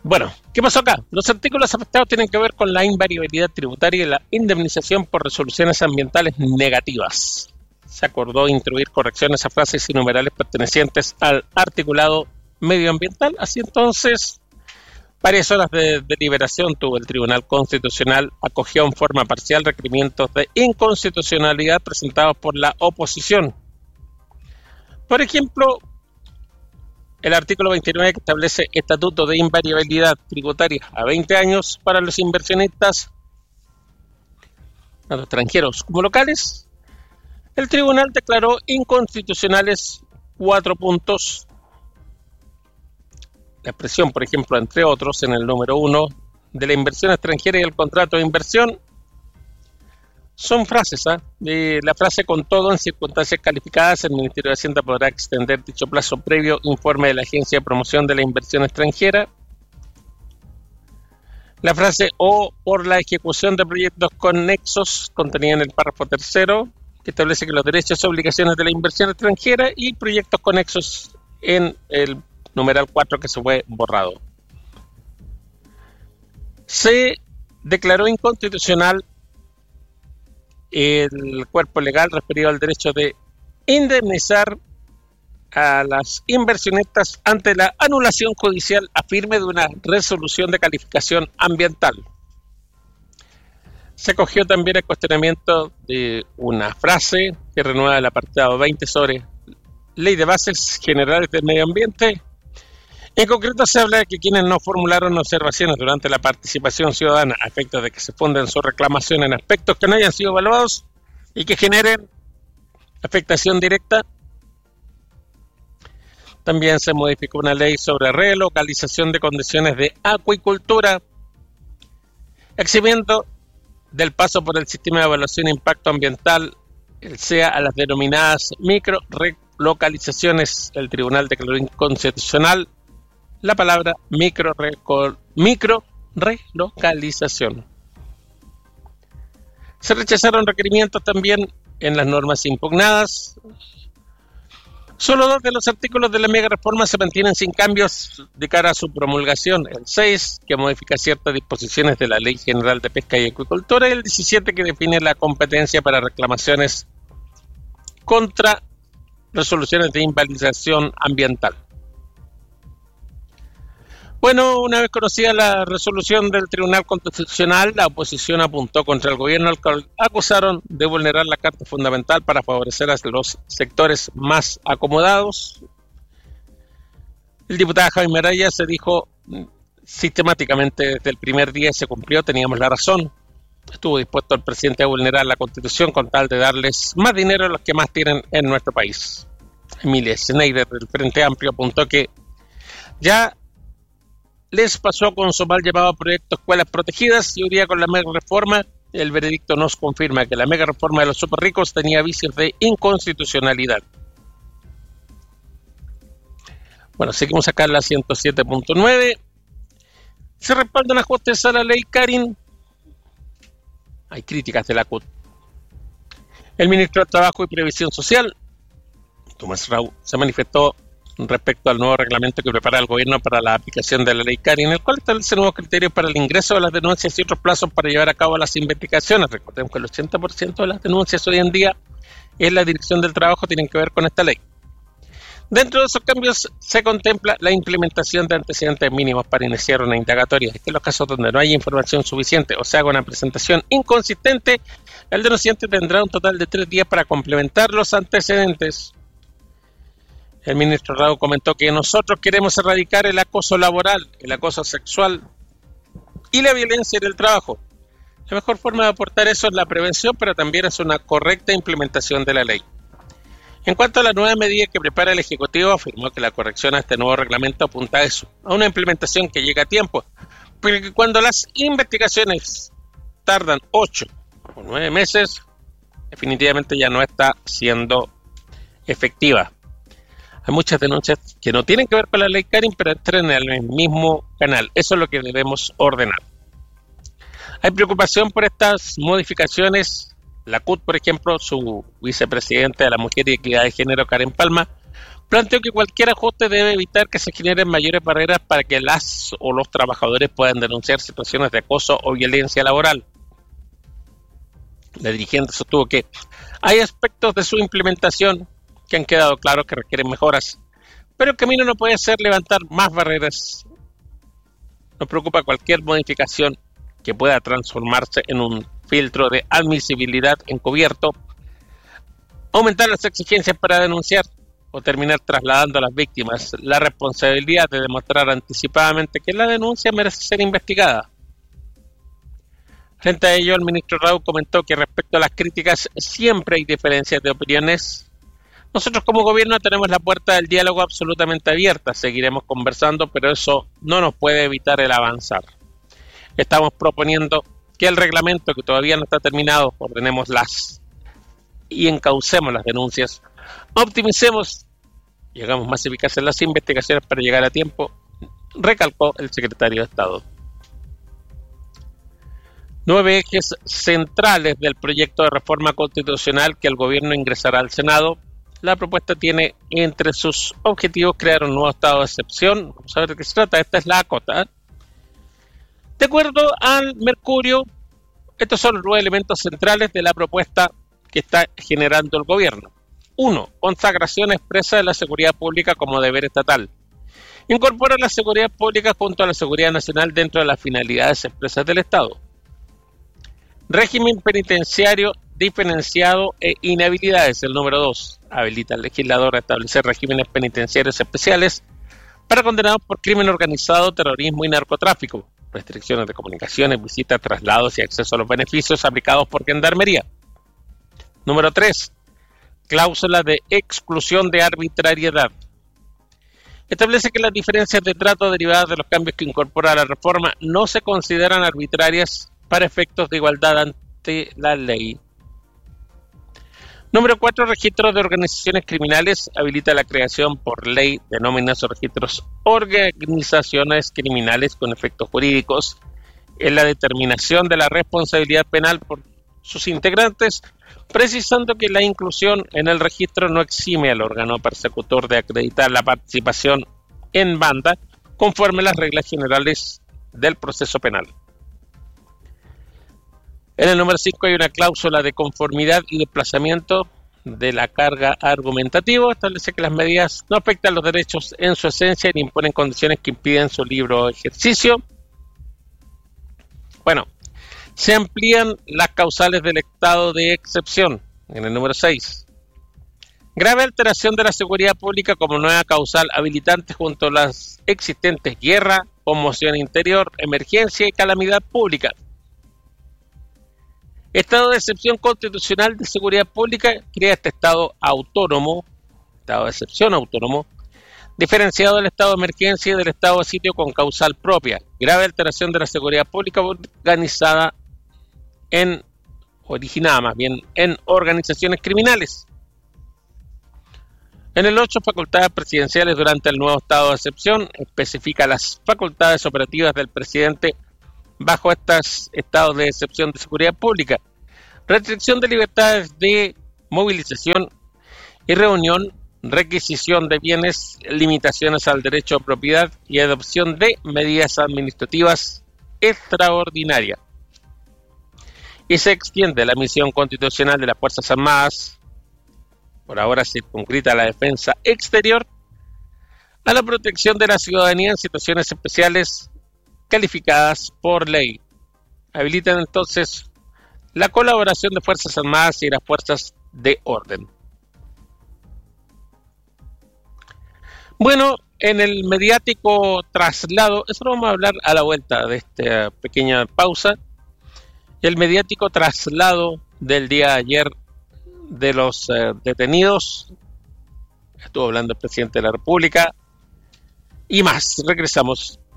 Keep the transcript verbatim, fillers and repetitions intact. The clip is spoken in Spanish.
Bueno, ¿qué pasó acá? Los artículos afectados tienen que ver con la invariabilidad tributaria y la indemnización por resoluciones ambientales negativas. Se acordó introducir correcciones a frases y numerales pertenecientes al articulado medioambiental. Así entonces, varias horas de deliberación tuvo el Tribunal Constitucional, acogió en forma parcial requerimientos de inconstitucionalidad presentados por la oposición. Por ejemplo, el artículo veintinueve, que establece estatuto de invariabilidad tributaria a veinte años para los inversionistas, tanto extranjeros como locales. El tribunal declaró inconstitucionales cuatro puntos. La expresión, por ejemplo, entre otros, en el número uno, de la inversión extranjera y el contrato de inversión, son frases. ¿eh? De la frase "con todo, en circunstancias calificadas, el Ministerio de Hacienda podrá extender dicho plazo previo informe de la Agencia de Promoción de la Inversión Extranjera". La frase "o por la ejecución de proyectos conexos", contenida en el párrafo tercero, que establece que los derechos y obligaciones de la inversión extranjera y proyectos conexos en el numeral cuatro, que se fue borrado. Se declaró inconstitucional el cuerpo legal referido al derecho de indemnizar a las inversionistas ante la anulación judicial a firme de una resolución de calificación ambiental. Se acogió también el cuestionamiento de una frase que renueva el apartado veinte sobre Ley de Bases Generales del Medio Ambiente. En concreto, se habla de que quienes no formularon observaciones durante la participación ciudadana a efectos de que se funden su reclamación en aspectos que no hayan sido evaluados y que generen afectación directa. También se modificó una ley sobre relocalización de condiciones de acuicultura, eximiendo del paso por el sistema de evaluación de impacto ambiental, el S E A, a las denominadas micro relocalizaciones. El tribunal declaró inconstitucional la palabra micro, micro relocalización. Se rechazaron requerimientos también en las normas impugnadas. Solo dos de los artículos de la mega reforma se mantienen sin cambios de cara a su promulgación: el seis, que modifica ciertas disposiciones de la Ley General de Pesca y Acuicultura, y el diecisiete, que define la competencia para reclamaciones contra resoluciones de invalidación ambiental. Bueno, una vez conocida la resolución del Tribunal Constitucional, la oposición apuntó contra el gobierno, al cual acusaron de vulnerar la Carta Fundamental para favorecer a los sectores más acomodados. El diputado Jaime Araya se dijo sistemáticamente desde el primer día se cumplió, teníamos la razón. Estuvo dispuesto el presidente a vulnerar la Constitución con tal de darles más dinero a los que más tienen en nuestro país. Emilia Schneider, del Frente Amplio, apuntó que ya les pasó con su mal llamado proyecto Escuelas Protegidas, y hoy día con la mega reforma el veredicto nos confirma que la mega reforma de los super ricos tenía vicios de inconstitucionalidad. Bueno, seguimos acá en la ciento siete punto nueve. Se respaldan ajustes a la ley Karin. Hay críticas de la C U T. El ministro de Trabajo y Previsión Social, Tomás Rau, se manifestó respecto al nuevo reglamento que prepara el gobierno para la aplicación de la ley Karin, en el cual establece nuevos criterios para el ingreso de las denuncias y otros plazos para llevar a cabo las investigaciones. Recordemos que el ochenta por ciento de las denuncias hoy en día en la Dirección del Trabajo tienen que ver con esta ley. Dentro de esos cambios se contempla la implementación de antecedentes mínimos para iniciar una indagatoria. Es que en los casos donde no haya información suficiente o se haga una presentación inconsistente, el denunciante tendrá un total de tres días para complementar los antecedentes. El ministro Rao comentó que nosotros queremos erradicar el acoso laboral, el acoso sexual y la violencia en el trabajo. La mejor forma de aportar eso es la prevención, pero también es una correcta implementación de la ley. En cuanto a la nueva medida que prepara el Ejecutivo, afirmó que la corrección a este nuevo reglamento apunta a eso, a una implementación que llega a tiempo, porque cuando las investigaciones tardan ocho o nueve meses, definitivamente ya no está siendo efectiva. Hay muchas denuncias que no tienen que ver con la ley Karin, pero entran en el mismo canal. Eso es lo que debemos ordenar. Hay preocupación por estas modificaciones. La C U T, por ejemplo, su vicepresidente de la Mujer y Equidad de Género, Karen Palma, Planteó que cualquier ajuste debe evitar que se generen mayores barreras para que las o los trabajadores puedan denunciar situaciones de acoso o violencia laboral. La dirigente sostuvo que hay aspectos de su implementación que han quedado claros que requieren mejoras, pero el camino no puede ser levantar más barreras. Nos preocupa cualquier modificación que pueda transformarse en un filtro de admisibilidad encubierto, aumentar las exigencias para denunciar o terminar trasladando a las víctimas la responsabilidad de demostrar anticipadamente que la denuncia merece ser investigada. Frente a ello, el ministro Raúl comentó que respecto a las críticas siempre hay diferencias de opiniones. Nosotros como gobierno tenemos la puerta del diálogo absolutamente abierta, seguiremos conversando, pero eso no nos puede evitar el avanzar. Estamos proponiendo que el reglamento, que todavía no está terminado, ordenemos las y encaucemos las denuncias, optimicemos y hagamos más eficaces las investigaciones para llegar a tiempo, recalcó el secretario de Estado. Nueve ejes centrales del proyecto de reforma constitucional que el gobierno ingresará al Senado. La propuesta tiene entre sus objetivos crear un nuevo estado de excepción. Vamos a ver de qué se trata. Esta es la acota. De acuerdo al Mercurio, estos son los nueve elementos centrales de la propuesta que está generando el gobierno. Uno. Consagración expresa de la seguridad pública como deber estatal. Incorpora la seguridad pública junto a la seguridad nacional dentro de las finalidades expresas del Estado. Régimen penitenciario diferenciado e inhabilidades. El número dos. Habilita al legislador a establecer regímenes penitenciarios especiales para condenados por crimen organizado, terrorismo y narcotráfico. Restricciones de comunicaciones, visitas, traslados y acceso a los beneficios aplicados por Gendarmería. Número tres. Cláusula de exclusión de arbitrariedad. Establece que las diferencias de trato derivadas de los cambios que incorpora la reforma no se consideran arbitrarias para efectos de igualdad ante la ley. Número cuatro. Registro de organizaciones criminales. Habilita la creación por ley de nóminas o registros organizaciones criminales con efectos jurídicos en la determinación de la responsabilidad penal por sus integrantes, precisando que la inclusión en el registro no exime al órgano persecutor de acreditar la participación en banda conforme a las reglas generales del proceso penal. En el número cinco hay una cláusula de conformidad y desplazamiento de la carga argumentativa. Establece que las medidas no afectan los derechos en su esencia ni imponen condiciones que impiden su libre ejercicio. Bueno, se amplían las causales del estado de excepción. En el número seis. Grave alteración de la seguridad pública como nueva causal habilitante junto a las existentes guerra, conmoción interior, emergencia y calamidad pública. Estado de excepción constitucional de seguridad pública crea este estado autónomo, estado de excepción autónomo, diferenciado del estado de emergencia y del estado de sitio con causal propia. Grave alteración de la seguridad pública organizada en, originada más bien, en organizaciones criminales. En el ocho, facultades presidenciales durante el nuevo estado de excepción, especifica las facultades operativas del presidente bajo estos estados de excepción de seguridad pública. Restricción de libertades de movilización y reunión, requisición de bienes, limitaciones al derecho a propiedad y adopción de medidas administrativas extraordinarias. Y se extiende la misión constitucional de las Fuerzas Armadas, por ahora circunscrita a la defensa exterior, a la protección de la ciudadanía en situaciones especiales calificadas por ley. Habilitan entonces la colaboración de Fuerzas Armadas y las fuerzas de orden. Bueno, en el mediático traslado, eso lo vamos a hablar a la vuelta de esta pequeña pausa, el mediático traslado del día de ayer de los eh, detenidos, estuvo hablando el presidente de la República, y más, regresamos.